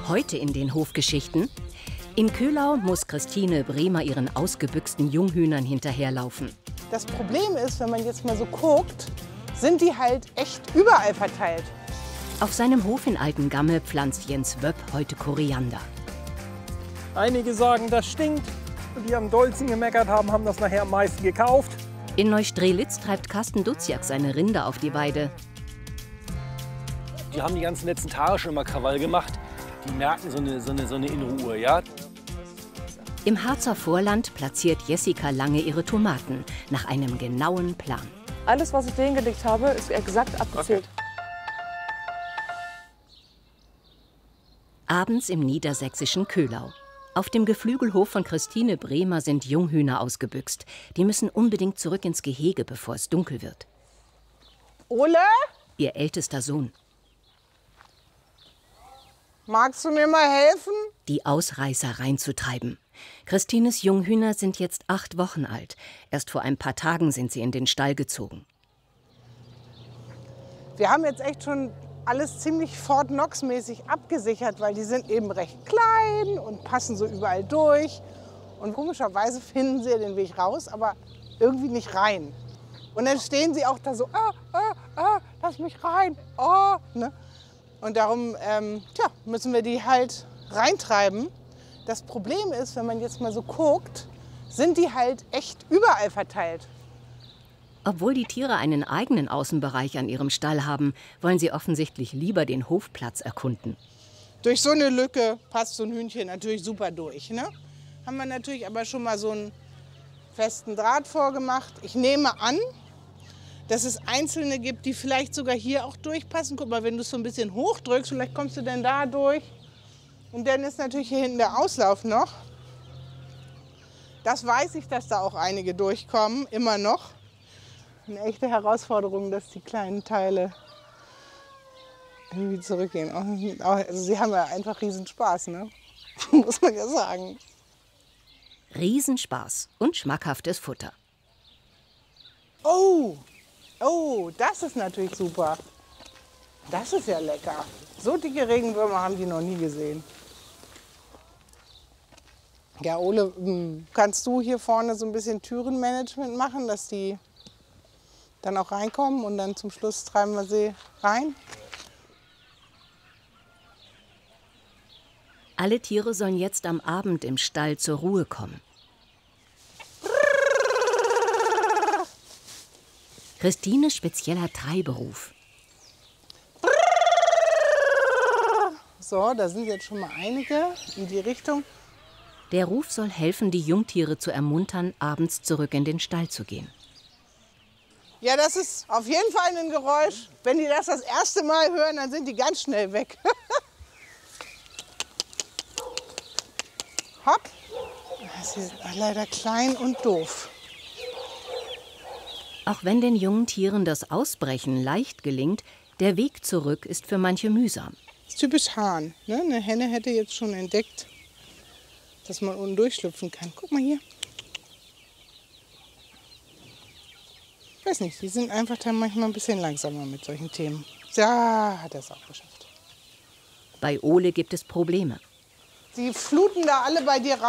Heute in den Hofgeschichten. In Köhlau muss Christine Bremer ihren ausgebüchsten Junghühnern hinterherlaufen. Das Problem ist, wenn man jetzt mal so guckt, sind die halt echt überall verteilt. Auf seinem Hof in Altengamme pflanzt Jens Wöpp heute Koriander. Einige sagen, das stinkt. Die am dollsten gemeckert haben, haben das nachher am meisten gekauft. In Neustrelitz treibt Carsten Duziak seine Rinder auf die Weide. Die haben die ganzen letzten Tage schon immer Krawall gemacht. Die merken so eine innere Uhr, ja. Im Harzer Vorland platziert Jessica Lange ihre Tomaten nach einem genauen Plan. Alles, was ich denen gelegt habe, ist exakt abgezählt. Okay. Abends im niedersächsischen Köhlau. Auf dem Geflügelhof von Christine Bremer sind Junghühner ausgebüxt. Die müssen unbedingt zurück ins Gehege, bevor es dunkel wird. Ole, Ihr ältester Sohn. magst du mir mal helfen? Die Ausreißer reinzutreiben. Christines Junghühner sind jetzt 8 Wochen alt. Erst vor ein paar Tagen sind sie in den Stall gezogen. Wir haben jetzt echt schon alles ziemlich Fort Knox-mäßig abgesichert, weil die sind eben recht klein und passen so überall durch. Und komischerweise finden sie den Weg raus, aber irgendwie nicht rein. Und dann stehen sie auch da so, lass mich rein, ne? Und darum müssen wir die halt reintreiben. Das Problem ist, wenn man jetzt mal so guckt, sind die halt echt überall verteilt. Obwohl die Tiere einen eigenen Außenbereich an ihrem Stall haben, wollen sie offensichtlich lieber den Hofplatz erkunden. Durch so eine Lücke passt so ein Hühnchen natürlich super durch, ne? Haben wir natürlich aber schon mal so einen festen Draht vorgemacht. Ich nehme an, dass es einzelne gibt, die vielleicht sogar hier auch durchpassen. Guck mal, wenn du es so ein bisschen hochdrückst, vielleicht kommst du dann da durch. Und dann ist natürlich hier hinten der Auslauf noch. Das weiß ich, dass da auch einige durchkommen, immer noch. Eine echte Herausforderung, dass die kleinen Teile irgendwie zurückgehen. Also sie haben ja einfach riesen Spaß, ne? Muss man ja sagen. Riesenspaß und schmackhaftes Futter. Oh, das ist natürlich super. Das ist ja lecker. So dicke Regenwürmer haben die noch nie gesehen. Ja, Ole, kannst du hier vorne so ein bisschen Türenmanagement machen, dass die dann auch reinkommen und dann zum Schluss treiben wir sie rein? Alle Tiere sollen jetzt am Abend im Stall zur Ruhe kommen. Christines spezieller Treiberuf. So, da sind jetzt schon mal einige in die Richtung. Der Ruf soll helfen, die Jungtiere zu ermuntern, abends zurück in den Stall zu gehen. Ja, das ist auf jeden Fall ein Geräusch. Wenn die das erste Mal hören, dann sind die ganz schnell weg. Hopp. Sie sind leider klein und doof. Auch wenn den jungen Tieren das Ausbrechen leicht gelingt, der Weg zurück ist für manche mühsam. Das ist typisch Hahn. Ne? Eine Henne hätte jetzt schon entdeckt, dass man unten durchschlüpfen kann. Guck mal hier. Ich weiß nicht, die sind einfach dann manchmal ein bisschen langsamer mit solchen Themen. Ja, hat er es auch geschafft. Bei Ole gibt es Probleme. Die fluten da alle bei dir raus.